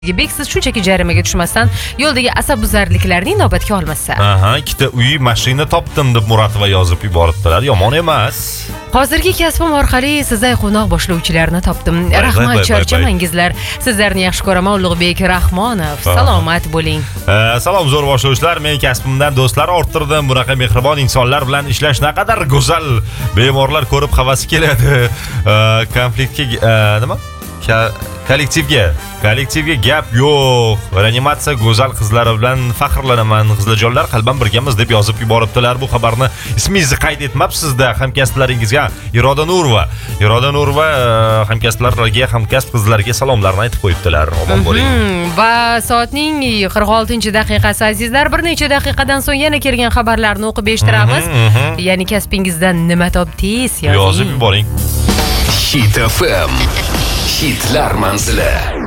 Bek siz shunchaki jarimaga tushmasdan yo'ldagi asabbuzarliklarni inobatga olmasa. Ikkita uy, mashina topdim deb Muratova yozib yuboribdilar. Yomon emas. Hozirgi kasbim orqali sizday qo'noq boshlovchilarni topdim. Rahmat, charchamangizlar. Sizlarni yaxshi ko'raman, Ulug'bek Rahmonov. Salomat bo'ling. Salom zo'r boshlovchilar. Men kasbimdan do'stlar orttirdim. Bunaqa mehribon insonlar bilan ishlash naqadar go'zal. Bemorlar ko'rib havasi keladi. Konfliktga nima? Kollektivga gap yo'q. Reanimatsiya go'zal qizlari bilan faxrlanaman. Qizlarjonlar qalban birgamiz deb yozib yuboribdilar. Bu xabarni ismingizni qayd etmabsiz-da hamkasblaringizga. Iroda Nurova hamkasblarga, hamkasb qizlarga salomlarni aytib qo'yibdilar. Omon bo'ling. Va soatning 46-daqiqasi azizlar. Bir necha daqiqadan so'ng yana kelgan xabarlarni o'qib eshittiramiz. Ya'ni kasbingizdan nima topdingiz? Yozib yuboring. Hit FM. Hitlar manzili.